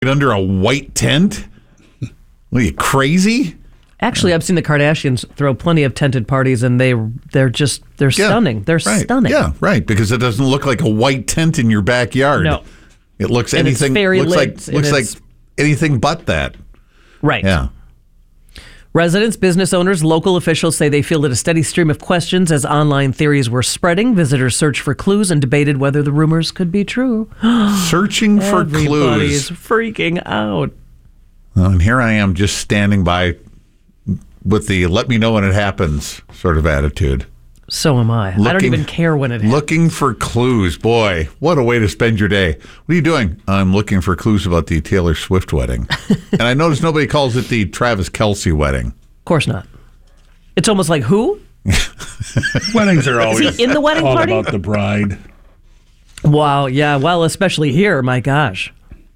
under a white tent? Are you crazy? Actually, I've seen the Kardashians throw plenty of tented parties, and they're stunning. They're right. stunning. Yeah, right. Because it doesn't look like a white tent in your backyard. No, it looks and anything. It's fairy looks like anything but that. Right. Yeah. Residents, business owners, local officials say they feel that a steady stream of questions as online theories were spreading. Visitors searched for clues and debated whether the rumors could be true. Searching for Everybody's clues. freaking out. And here I am just standing by with the let me know when it happens sort of attitude. So am I. I don't even care when it happens. Looking for clues. Boy, what a way to spend your day. What are you doing? I'm looking for clues about the Taylor Swift wedding. And I notice nobody calls it the Travis Kelce wedding. Of course not. It's almost like who? Weddings are always Is he in the wedding all party? about the bride. Wow, yeah. Well, especially here, my gosh.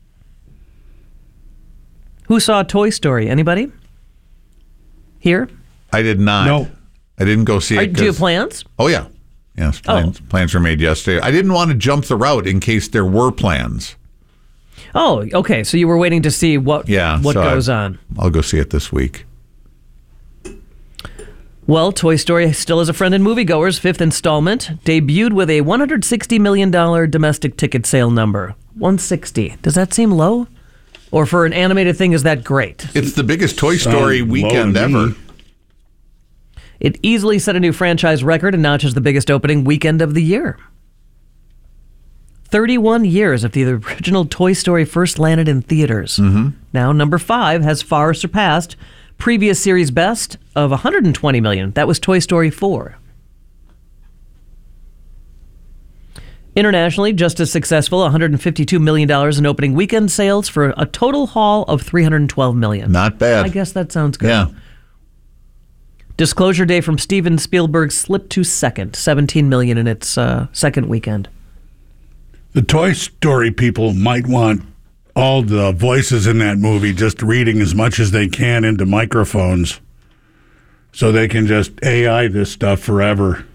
Who saw Toy Story? Anybody? Here? I did not. No. I didn't go see it. Do you have plans? Oh, yeah. Yes, plans were made yesterday. I didn't want to jump the route in case there were plans. Oh, okay. So you were waiting to see what goes on. I'll go see it this week. Well, Toy Story still has a friend in moviegoers. Fifth installment debuted with a $160 million domestic ticket sale number. 160. Does that seem low? Or for an animated thing, is that great? It's the biggest Toy Story weekend ever. It easily set a new franchise record and notches the biggest opening weekend of the year. 31 years after the original Toy Story first landed in theaters. Mm-hmm. Now, number 5 has far surpassed previous series best of $120 million. That was Toy Story 4. Internationally, just as successful, $152 million in opening weekend sales for a total haul of $312 million. Not bad. I guess that sounds good. Yeah. Disclosure Day from Steven Spielberg slipped to second, $17 million in its second weekend. The Toy Story people might want all the voices in that movie just reading as much as they can into microphones so they can just AI this stuff forever.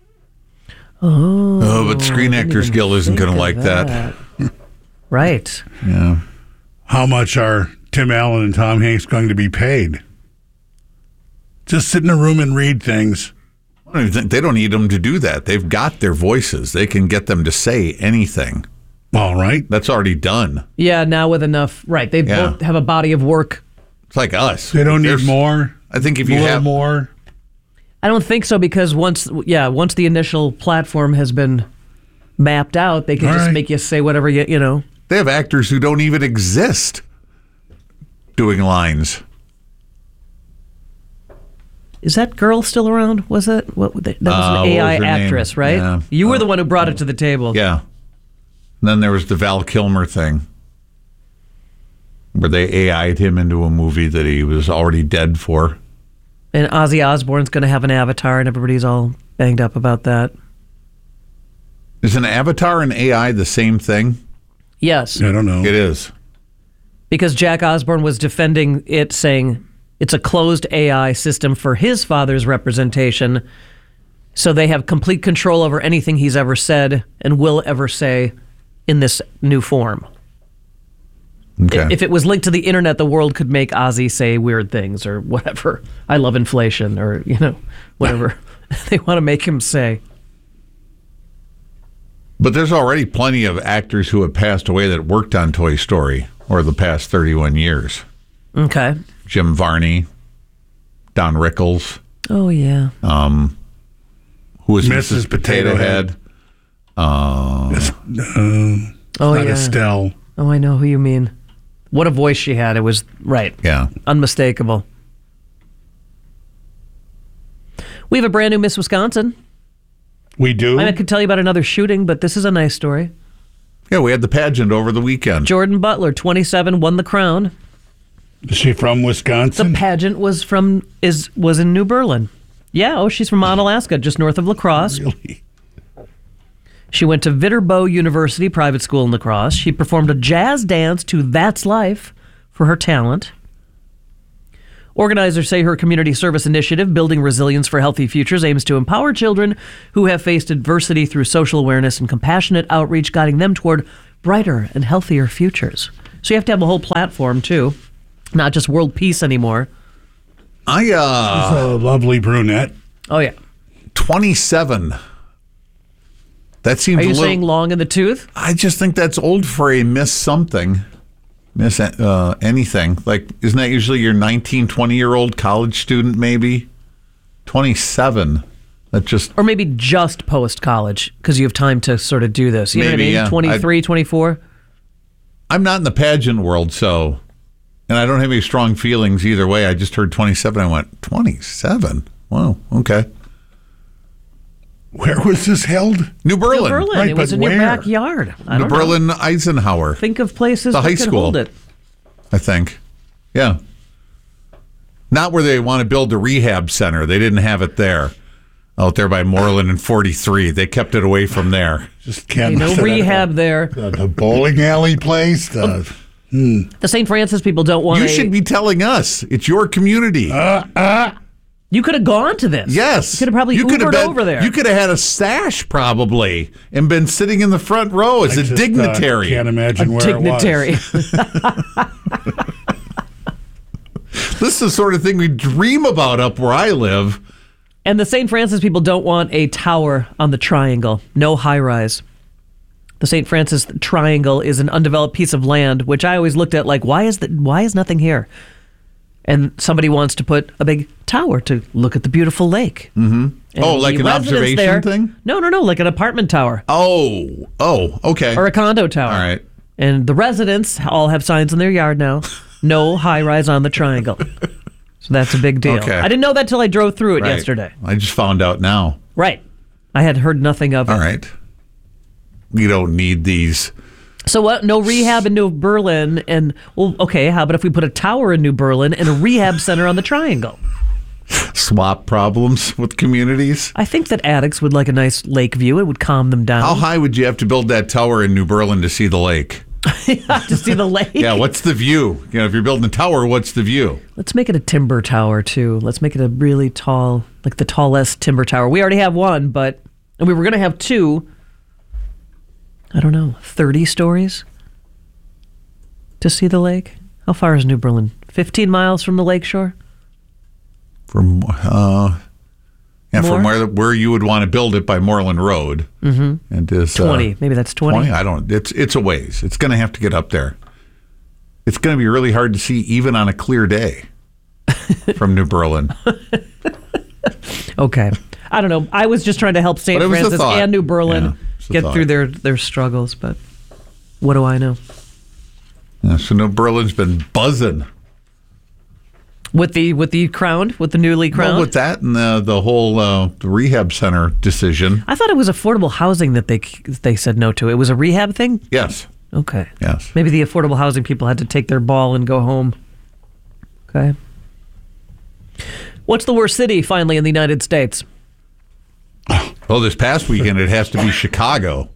Oh, but Screen Actors Guild isn't going to like that. Right. Yeah. How much are Tim Allen and Tom Hanks going to be paid? Just sit in a room and read things. I don't even think they don't need them to do that. They've got their voices. They can get them to say anything. All right. That's already done. Yeah, now with enough. Right. They both have a body of work. It's like us. They don't need more. I think if you have more. I don't think so, because once the initial platform has been mapped out, they can just make you say whatever you know. They have actors who don't even exist doing lines. Is that girl still around? Was it? That was an AI actress, right? Yeah. You were the one who brought it to the table. Yeah. And then there was the Val Kilmer thing, where they AI'd him into a movie that he was already dead for. And Ozzy Osbourne's going to have an avatar, and everybody's all banged up about that. Is an avatar and AI the same thing? Yes. I don't know. It is. Because Jack Osbourne was defending it, saying it's a closed AI system for his father's representation, so they have complete control over anything he's ever said and will ever say in this new form. Okay. If it was linked to the internet, the world could make Ozzy say weird things or whatever. I love inflation, or, whatever they want to make him say. But there's already plenty of actors who have passed away that worked on Toy Story over the past 31 years. Okay. Jim Varney, Don Rickles. Oh, yeah. Who was Mrs. Potato Head? Oh, not yeah. Estelle. Oh, I know who you mean. What a voice she had. It was, right. Yeah. Unmistakable. We have a brand new Miss Wisconsin. We do? I could tell you about another shooting, but this is a nice story. Yeah, we had the pageant over the weekend. Jordan Butler, 27, won the crown. Is she from Wisconsin? The pageant was in New Berlin. Yeah, she's from Onalaska, just north of La Crosse. Really? She went to Viterbo University private school in La Crosse. She performed a jazz dance to That's Life for her talent. Organizers say her community service initiative, Building Resilience for Healthy Futures, aims to empower children who have faced adversity through social awareness and compassionate outreach, guiding them toward brighter and healthier futures. So you have to have a whole platform, too. Not just world peace anymore. I, She's a lovely brunette. Oh, yeah. 27. That seems Are you a little... saying long in the tooth? I just think that's old for a miss something. Miss anything. Like, isn't that usually your 19, 20-year-old college student, maybe? 27. That just... Or maybe just post-college, because you have time to sort of do this. You know what I Maybe, mean? yeah. 23, 24? I'm not in the pageant world, so... And I don't have any strong feelings either way. I just heard 27. I went, 27? Wow, okay. Where was this held? New Berlin. New Berlin. Right, It was but in your where? backyard. I New don't know. Berlin Eisenhower, Think of places The that high could school. hold it. I think. Yeah. Not where they want to build a rehab center. They didn't have it there. Out there by Moreland and 43. They kept it away from there. Just can't. No rehab there. The bowling alley place. The St. Francis people don't want You should be telling us. It's your community. You could have gone to this. Yes. You could have probably could Ubered been- over there. You could have had a stash probably and been sitting in the front row as I a just, dignitary. Can't imagine where dignitary. it was. This is the sort of thing we dream about up where I live. And the St. Francis people don't want a tower on the triangle. No high rise. The St. Francis Triangle is an undeveloped piece of land, which I always looked at like, why is nothing here? And somebody wants to put a big tower to look at the beautiful lake. Mm-hmm. Oh, like an observation thing? No, like an apartment tower Oh, okay. or a condo tower. All right. And the residents all have signs in their yard now. No high rise on the triangle. So that's a big deal. Okay. I didn't know that till I drove through it Right. yesterday. I just found out now. Right. I had heard nothing of it. All right. We don't need these. So what? No rehab in New Berlin, and well, okay. How about if we put a tower in New Berlin and a rehab center on the triangle? Swap problems with communities. I think that addicts would like a nice lake view. It would calm them down. How high would you have to build that tower in New Berlin to see the lake? To see the lake. Yeah, what's the view? You know, if you're building a tower, what's the view? Let's make it a timber tower too. Let's make it a really tall, like the tallest timber tower. We already have one, and we were going to have two. I don't know, 30 stories to see the lake. How far is New Berlin? 15 miles from the lakeshore? From from More? where you would want to build it by Moreland Road. Mm-hmm. And is 20. Maybe that's 20. I don't. It's a ways. It's going to have to get up there. It's going to be really hard to see even on a clear day from New Berlin. Okay. I don't know. I was just trying to help St. But it was a Francis thought. and New Berlin Yeah, it's a get thought. through their struggles, but what do I know? Yeah, so New Berlin's been buzzing. With the crowned, with the newly crowned? Well, with that and the whole the rehab center decision. I thought it was affordable housing that they said no to. It was a rehab thing? Yes. Okay. Yes. Maybe the affordable housing people had to take their ball and go home. Okay. What's the worst city, finally, in the United States? Well, this past weekend, it has to be Chicago.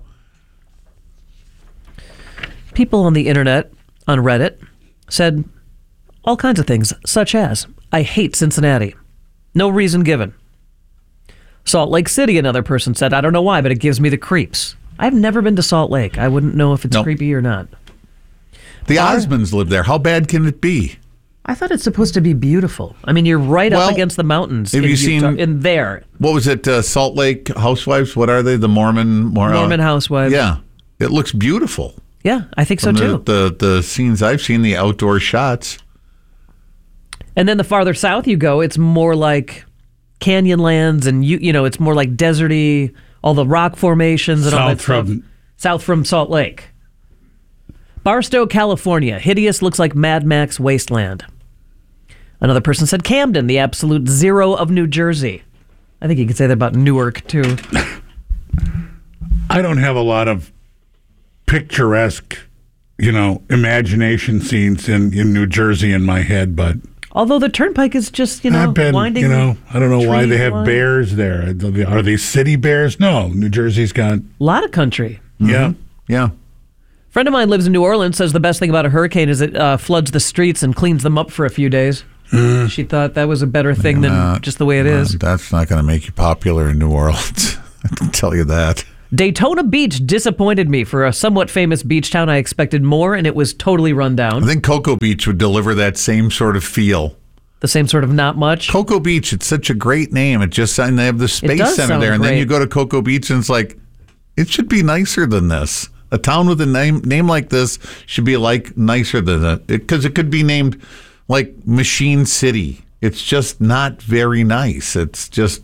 People on the internet, on Reddit, said all kinds of things, such as, I hate Cincinnati. No reason given. Salt Lake City, another person said, I don't know why, but it gives me the creeps. I've never been to Salt Lake. I wouldn't know if it's Nope. creepy or not. The Osmonds live there. How bad can it be? I thought it's supposed to be beautiful. I mean, you're right Well, up against the mountains. have in you Utah, seen- in there? What was it? Salt Lake Housewives? What are they? The Mormon Housewives. Yeah, it looks beautiful. Yeah, I think so From too. the scenes I've seen, the outdoor shots. And then the farther south you go, it's more like Canyonlands, and you know, it's more like deserty, all the rock formations and all that stuff. South from Salt Lake. Barstow, California. Hideous, looks like Mad Max wasteland. Another person said Camden, the absolute zero of New Jersey. I think you could say that about Newark, too. I don't have a lot of picturesque, imagination scenes in New Jersey in my head, but Although the turnpike is just, I've been, winding. I don't know why they have line. bears there. Are they city bears? No, New Jersey's got, A lot of country. yeah. Yeah. Friend of mine lives in New Orleans, says the best thing about a hurricane is it floods the streets and cleans them up for a few days. She thought that was a better thing than just the way it is. That's not going to make you popular in New Orleans. I can tell you that. Daytona Beach disappointed me. For a somewhat famous beach town, I expected more, and it was totally run down. I think Cocoa Beach would deliver that same sort of feel. The same sort of not much. Cocoa Beach, it's such a great name. It just, and they have the Space Center there, and then you go to Cocoa Beach, and it's like, it should be nicer than this. A town with a name like this should be like nicer than it, because it could be named like Machine City. It's just not very nice. It's just.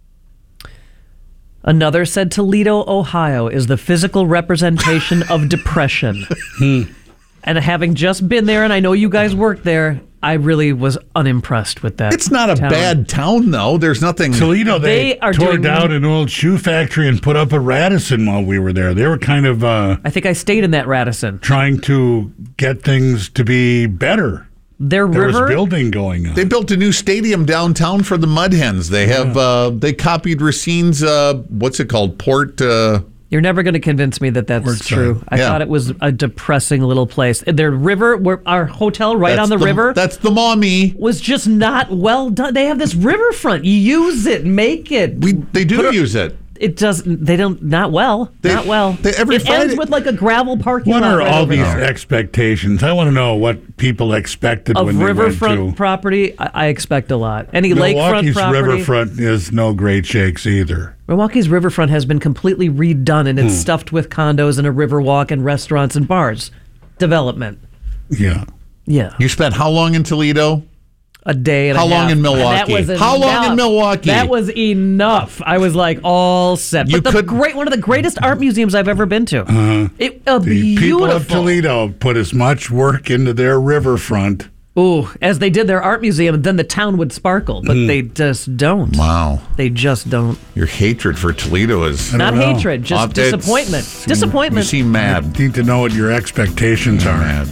Another said Toledo, Ohio is the physical representation of depression. And having just been there, and I know you guys worked there, I really was unimpressed with that. It's not a bad town, though. There's nothing. Toledo, they tore down an old shoe factory and put up a Radisson while we were there. They were kind of... I think I stayed in that Radisson. Trying to get things to be better. There was building going on. They built a new stadium downtown for the Mud Hens. They have they copied Racine's what's it called? Port. You're never going to convince me that that's true. I thought it was a depressing little place. Their river, our hotel right on the river. That's the Maumee. Was just not well done. They have this riverfront. You use it, make it. They do use it. It doesn't. They don't. Not well. Not well. It ends with like a gravel parking lot. What are all these expectations? I want to know what people expected when they went to riverfront property. I expect a lot. Any lakefront property. Milwaukee's riverfront is no great shakes either. Milwaukee's riverfront has been completely redone, and it's stuffed with condos and a river walk and restaurants and bars. Development. Yeah. Yeah. You spent how long in Toledo? A day and How a half. long in Milwaukee? How long in Milwaukee? That was enough. I was like all set. But one of the greatest art museums I've ever been to. The people of Toledo put as much work into their riverfront. Ooh, as they did their art museum, then the town would sparkle. But they just don't. Wow. They just don't. Your hatred for Toledo is... Not hatred, just disappointment. Disappointment. You seem mad. You need to know what your expectations are. Mad.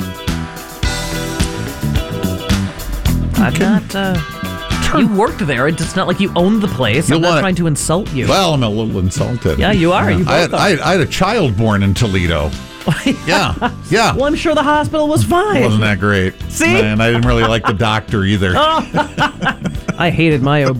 I'm not. You worked there. It's not like you owned the place. I'm not trying to insult you. Well, I'm a little insulted. Yeah, you are. You both are. I had a child born in Toledo. Yeah. Well, I'm sure the hospital was fine. Wasn't that great? See? And I didn't really like the doctor either. I hated my OB.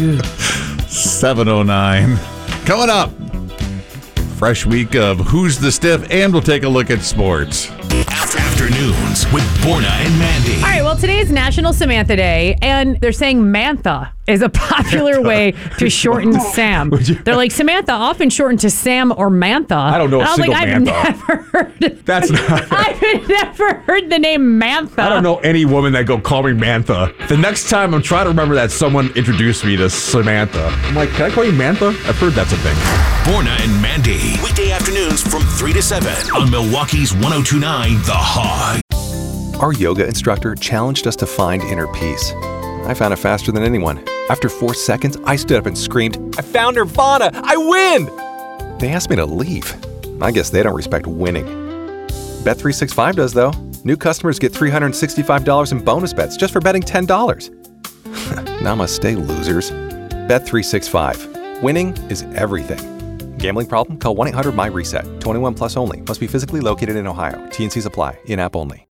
7:09. Coming up. Fresh week of Who's the Stiff, and we'll take a look at sports. Afternoons with Borna and Mandy. All right, well, today is National Samantha Day, and they're saying Mantha is a popular way to shorten Sam. They're like, Samantha, often shortened to Sam or Mantha. I don't know a single Mantha. I've never heard. That's not. I've never heard the name Mantha. I don't know any woman that go call me Mantha. The next time I'm trying to remember that someone introduced me to Samantha. I'm like, can I call you Mantha? I've heard that's a thing. Borna and Mandy. Weekday afternoons from 3 to 7 on Milwaukee's 102.9 The Hog. Our yoga instructor challenged us to find inner peace. I found it faster than anyone. After 4 seconds, I stood up and screamed, I found Nirvana! I win! They asked me to leave. I guess they don't respect winning. Bet365 does, though. New customers get $365 in bonus bets just for betting $10. Namaste, losers. Bet365. Winning is everything. Gambling problem? Call 1-800-MY-RESET. 21 plus only. Must be physically located in Ohio. T&Cs apply. In-app only.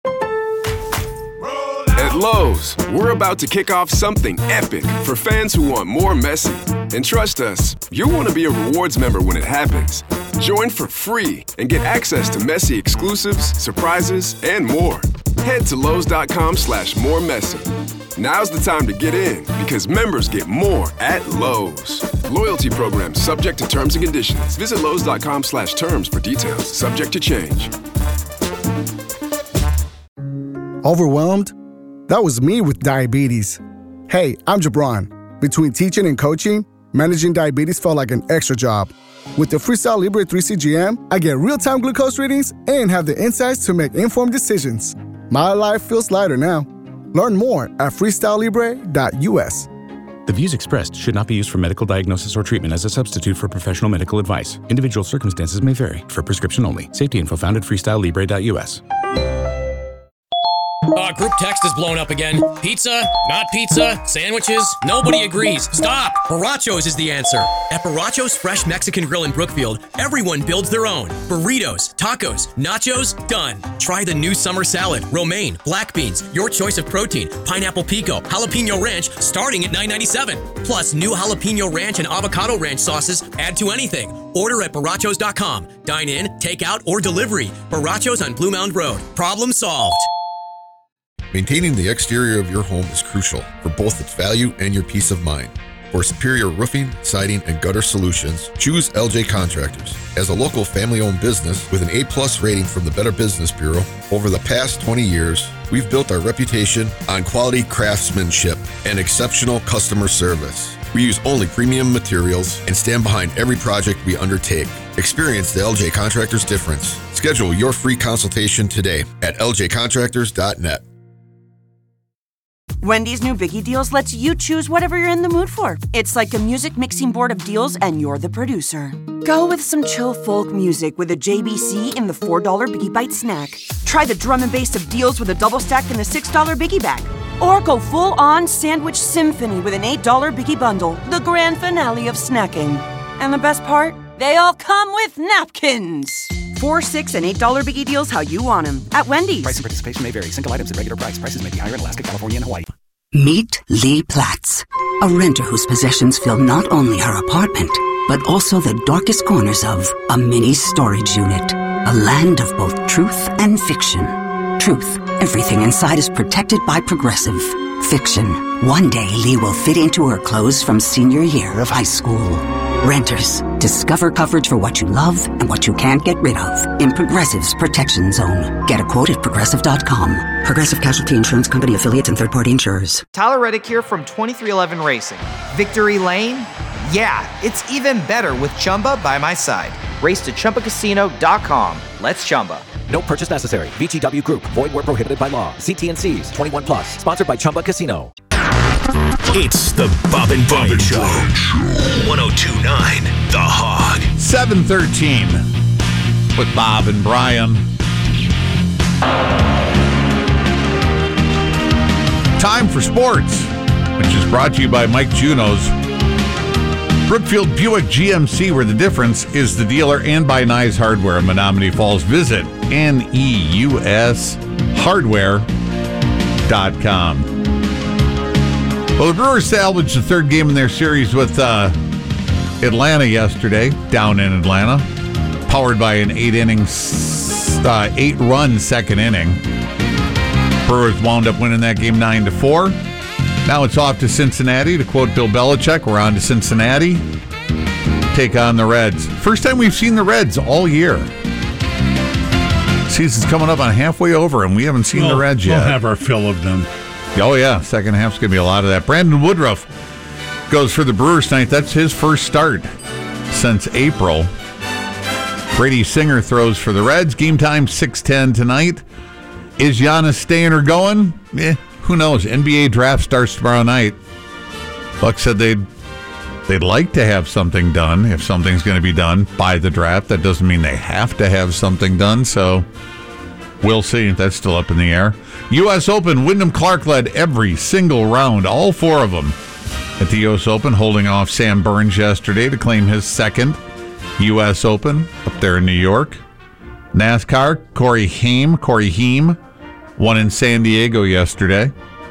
At Lowe's, we're about to kick off something epic for fans who want more Messi. And trust us, you'll want to be a rewards member when it happens. Join for free and get access to Messi exclusives, surprises, and more. Head to Lowe's.com/moremessy. Now's the time to get in because members get more at Lowe's. Loyalty program subject to terms and conditions. Visit Lowe's.com/terms for details. Subject to change. Overwhelmed? That was me with diabetes. Hey, I'm Jabron. Between teaching and coaching, managing diabetes felt like an extra job. With the Freestyle Libre 3 CGM, I get real-time glucose readings and have the insights to make informed decisions. My life feels lighter now. Learn more at freestylelibre.us. The views expressed should not be used for medical diagnosis or treatment as a substitute for professional medical advice. Individual circumstances may vary. For prescription only. Safety info found at freestylelibre.us. Group text is blown up again. Pizza? Not pizza? Sandwiches? Nobody agrees. Stop! Barachos is the answer. At Barachos Fresh Mexican Grill in Brookfield, everyone builds their own. Burritos, tacos, nachos, done. Try the new summer salad, romaine, black beans, your choice of protein, pineapple pico, jalapeno ranch, starting at $9.97. Plus, new jalapeno ranch and avocado ranch sauces add to anything. Order at barachos.com. Dine in, take out, or delivery. Barachos on Blue Mound Road. Problem solved. Maintaining the exterior of your home is crucial for both its value and your peace of mind. For superior roofing, siding, and gutter solutions, choose LJ Contractors. As a local family-owned business with an A+ rating from the Better Business Bureau, over the past 20 years, we've built our reputation on quality craftsmanship and exceptional customer service. We use only premium materials and stand behind every project we undertake. Experience the LJ Contractors difference. Schedule your free consultation today at ljcontractors.net. Wendy's new Biggie Deals lets you choose whatever you're in the mood for. It's like a music mixing board of deals, and you're the producer. Go with some chill folk music with a JBC in the $4 Biggie Bite snack. Try the drum and bass of deals with a double stack in the $6 Biggie Bag. Or go full-on sandwich symphony with an $8 Biggie Bundle, the grand finale of snacking. And the best part? They all come with napkins. $4, $6, and $8 Biggie Deals how you want them at Wendy's. Price and participation may vary. Single items at regular price. Prices may be higher in Alaska, California, and Hawaii. Meet Lee Platts, a renter whose possessions fill not only her apartment, but also the darkest corners of a mini storage unit. A land of both truth and fiction. Truth, everything inside is protected by Progressive. Fiction, one day Lee will fit into her clothes from senior year of high school. Renters, discover coverage for what you love and what you can't get rid of in Progressive's Protection Zone. Get a quote at Progressive.com. Progressive Casualty Insurance Company affiliates and third-party insurers. Tyler Reddick here from 2311 Racing. Victory Lane? Yeah, it's even better with Chumba by my side. Race to ChumbaCasino.com. Let's Chumba. No purchase necessary. VGW Group. Void where prohibited by law. See T&Cs. 21 plus. Sponsored by Chumba Casino. It's the Bob and Brian Show. 102.9 The Hog. 7:13 with Bob and Brian. Time for sports, which is brought to you by Mike Juno's Brookfield Buick GMC, where the difference is the dealer, and by Nyes Hardware in Menominee Falls. Visit NEUShardware.com. Well, the Brewers salvaged the third game in their series with Atlanta yesterday, down in Atlanta, powered by an 8-run second inning. Brewers wound up winning that game 9-4. Now it's off to Cincinnati. To quote Bill Belichick, we're on to Cincinnati. Take on the Reds. First time we've seen the Reds all year. Season's coming up on halfway over, and we haven't seen the Reds yet. We'll have our fill of them. Oh, yeah. Second half's going to be a lot of that. Brandon Woodruff goes for the Brewers tonight. That's his first start since April. Brady Singer throws for the Reds. Game time 6:10 tonight. Is Giannis staying or going? Who knows? NBA draft starts tomorrow night. Buck said they'd like to have something done. If something's going to be done by the draft, that doesn't mean they have to have something done. So we'll see. That's still up in the air. U.S. Open, Wyndham Clark led every single round, all four of them at the U.S. Open, holding off Sam Burns yesterday to claim his second U.S. Open up there in New York. NASCAR, Corey Heim, won in San Diego yesterday.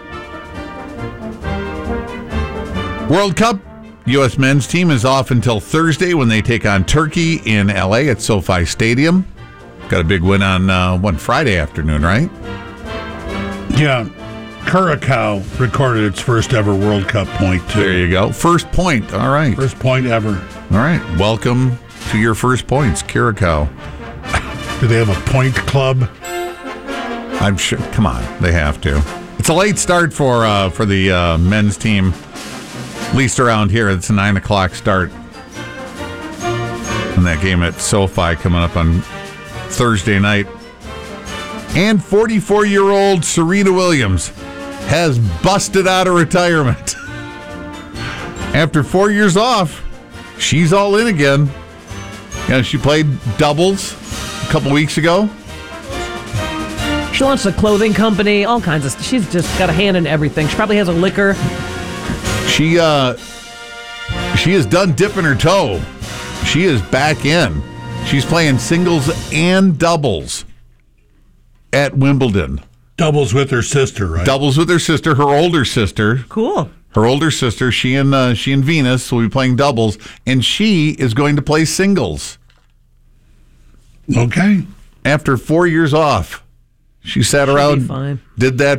World Cup, U.S. men's team is off until Thursday when they take on Turkey in L.A. at SoFi Stadium. Got a big win on Friday afternoon, right? Yeah. Curacao recorded its first ever World Cup point, too. There you go. First point. All right. First point ever. All right. Welcome to your first points, Curacao. Do they have a point club? I'm sure. Come on. They have to. It's a late start for the men's team, at least around here. It's a 9 o'clock start. And that game at SoFi coming up on Thursday night. And 44-year-old Serena Williams has busted out of retirement. After 4 years off, she's all in again. She played doubles a couple weeks ago. She launched a clothing company, all kinds of. She's just got a hand in everything. She probably has a liquor. She has done dipping her toe. She is back in. She's playing singles and doubles at Wimbledon. Doubles with her sister, right? Doubles with her sister, her older sister. Cool. Her older sister. She and Venus will be playing doubles, and she is going to play singles. Okay. After 4 years off, she sat around, did that